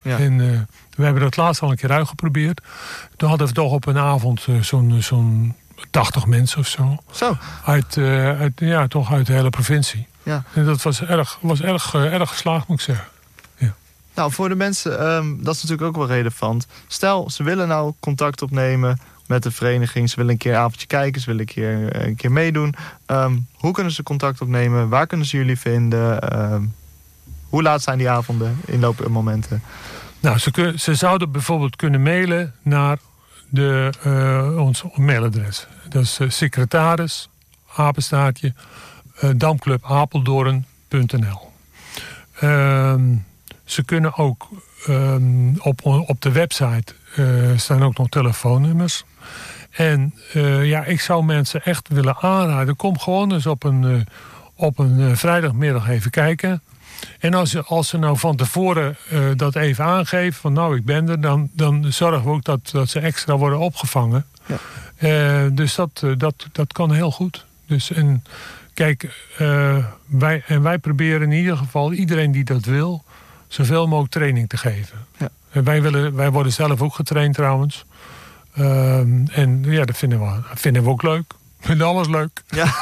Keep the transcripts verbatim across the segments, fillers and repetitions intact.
Ja. En uh, we hebben dat laatst al een keer uitgeprobeerd. Toen hadden we toch op een avond uh, zo'n, zo'n tachtig mensen of zo. Zo. Uit, uh, uit, ja, toch uit de hele provincie. Ja. En dat was erg, was erg, uh, erg geslaagd, moet ik zeggen. Ja. Nou, voor de mensen, um, dat is natuurlijk ook wel relevant. Stel, ze willen nou contact opnemen met de vereniging. Ze willen een keer een avondje kijken. Ze willen een keer, een keer meedoen. Um, hoe kunnen ze contact opnemen? Waar kunnen ze jullie vinden? Um, hoe laat zijn die avonden, inloopmomenten? Nou, ze, kun, ze zouden bijvoorbeeld kunnen mailen naar de, uh, ons mailadres. Dat is uh, secretaris, apenstaartje, uh, damclub apeldoorn punt n l. Um, ze kunnen ook um, op, op de website uh, staan ook nog telefoonnummers. En uh, ja, ik zou mensen echt willen aanraden. Kom gewoon eens op een, uh, op een uh, vrijdagmiddag even kijken. En als ze, als ze nou van tevoren uh, dat even aangeven, van nou ik ben er, dan, dan zorgen we ook dat, dat ze extra worden opgevangen. Ja. Uh, dus dat, uh, dat, dat kan heel goed. Dus en kijk, uh, wij, en wij proberen in ieder geval iedereen die dat wil, zoveel mogelijk training te geven. Ja. En wij, willen, wij worden zelf ook getraind trouwens. Uh, en ja, dat vinden we, vinden we ook leuk. Ik vind alles leuk. Ja.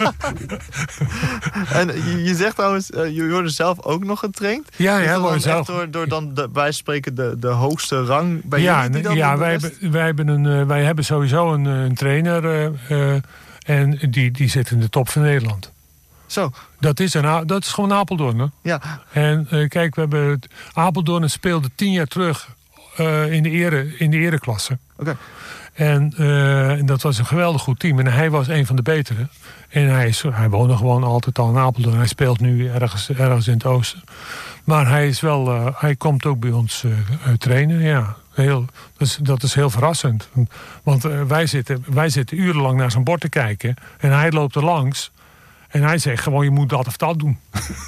En je, je zegt trouwens, uh, je wordt zelf ook nog getraind? Ja, ja, we zelf. Door, door dan de, wij spreken de, de hoogste rang bij ja, jullie die dan ja, wij hebben, wij, hebben een, uh, wij hebben sowieso een, een trainer. Uh, uh, en die, die zit in de top van Nederland. Zo. Dat is, een, dat is gewoon Apeldoorn. Hè? Ja. En uh, kijk, we hebben het, Apeldoorn speelde tien jaar terug uh, in de ere, in de ereklasse. Oké. Okay. En, uh, en dat was een geweldig goed team. En hij was een van de betere. En hij, is, hij woonde gewoon altijd al in Apeldoorn. Hij speelt nu ergens, ergens in het oosten. Maar hij, is wel, uh, hij komt ook bij ons uh, trainen. Ja, heel, dat, is, dat is heel verrassend. Want uh, wij, zitten, wij zitten urenlang naar zijn bord te kijken. En hij loopt er langs. En hij zegt gewoon, je moet dat of dat doen.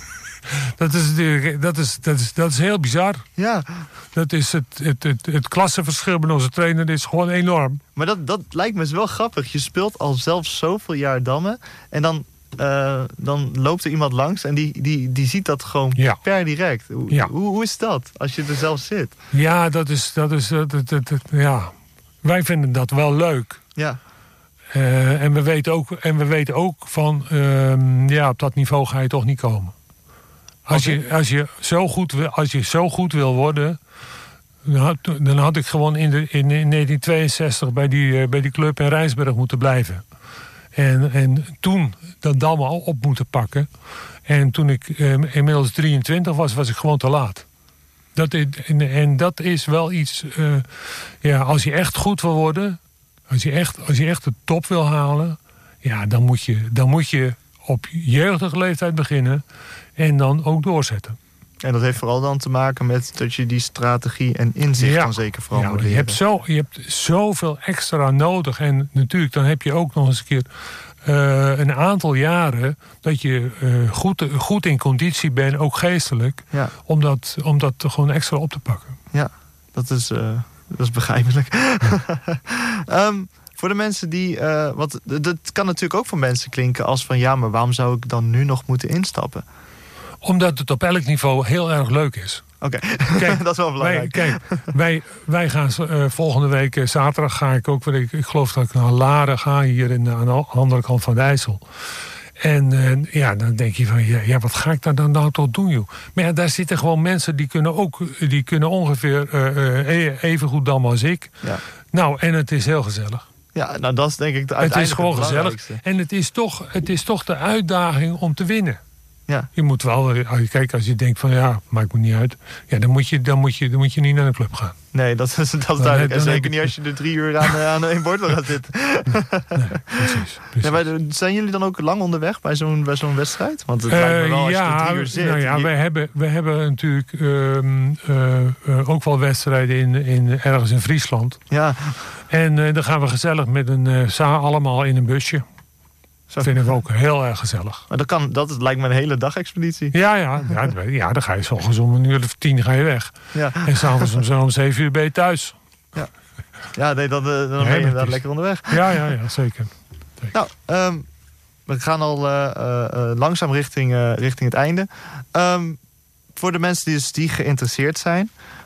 Dat is, dat, is, dat, is, dat is heel bizar. Ja. Dat is het, het, het, het klassenverschil bij onze trainer is gewoon enorm. Maar dat, dat lijkt me wel grappig. Je speelt al zelf zoveel jaar dammen. En dan, uh, dan loopt er iemand langs en die, die, die ziet dat gewoon ja. per direct. Hoe, ja. hoe, hoe is dat als je er zelf zit? Ja, dat is... Dat is dat, dat, dat, dat, ja. Wij vinden dat wel leuk. Ja. Uh, en, we weten ook, en we weten ook van... Uh, ja, op dat niveau ga je toch niet komen. Als je, als, je zo goed wil, als je zo goed wil worden... Dan had, dan had ik gewoon in, de, in, in negentien tweeënzestig bij die, uh, bij die club in Rijnsburg moeten blijven. En, en toen dat dam al op moeten pakken. En toen ik uh, inmiddels drieëntwintig was, was ik gewoon te laat. Dat is, en, en dat is wel iets... Uh, ja, als je echt goed wil worden... Als je echt, als je echt de top wil halen... Ja, dan moet je, dan moet je op jeugdige leeftijd beginnen... En dan ook doorzetten. En dat heeft vooral dan te maken met dat je die strategie en inzicht ja. dan zeker vooral ja, moet je leren. hebt, zo, je hebt zoveel extra nodig. En natuurlijk, dan heb je ook nog eens een keer uh, een aantal jaren... dat je uh, goed, goed in conditie bent, ook geestelijk... Ja. Om, dat, om dat gewoon extra op te pakken. Ja, dat is, uh, dat is begrijpelijk. Ja. um, Voor de mensen die... Uh, wat, dat kan natuurlijk ook voor mensen klinken als van... ja, maar waarom zou ik dan nu nog moeten instappen? Omdat het op elk niveau heel erg leuk is. Oké, okay. Dat is wel belangrijk. Wij, kijk, wij, wij gaan uh, volgende week, uh, zaterdag ga ik ook... Ik, ik geloof dat ik naar Laren ga, hier in, aan de andere kant van de IJssel. En uh, ja, dan denk je van, ja, ja, wat ga ik daar dan nou toch doen, joh? Maar ja, daar zitten gewoon mensen die kunnen ook... die kunnen ongeveer uh, uh, even goed dan als ik. Ja. Nou, en het is heel gezellig. Ja, nou dat is denk ik de uiteindelijk het is gewoon het gezellig. En het is, toch, het is toch de uitdaging om te winnen. Ja. Je moet wel, kijk, als je denkt van ja, maakt me niet uit. Ja, dan moet je, dan moet je, dan moet je niet naar de club gaan. Nee, dat is, dat is duidelijk. Dan, dan en zeker niet als je er drie uur aan, aan één bord wil gaan zitten. Nee, precies. precies. Ja, maar zijn jullie dan ook lang onderweg bij zo'n, bij zo'n wedstrijd? Want het uh, lijkt me wel als ja, je er drie uur zit. Nou ja, je... we, hebben, we hebben natuurlijk uh, uh, uh, ook wel wedstrijden in, in, ergens in Friesland. Ja. En uh, dan gaan we gezellig met een uh, sa allemaal in een busje. Dat vinden we ook heel erg gezellig. Maar dat, kan, dat lijkt me een hele dag-expeditie. Ja, ja, ja, ja, dan ga je s'ochtends om een uur of tien ga je weg. Ja. En s'avonds om zo om zeven uur ben je thuis. Ja, ja nee, dan, dan ben je inderdaad lekker onderweg. Ja, ja, ja, zeker. zeker. Nou, um, we gaan al uh, uh, langzaam richting, uh, richting het einde. Um, voor de mensen die, dus die geïnteresseerd zijn...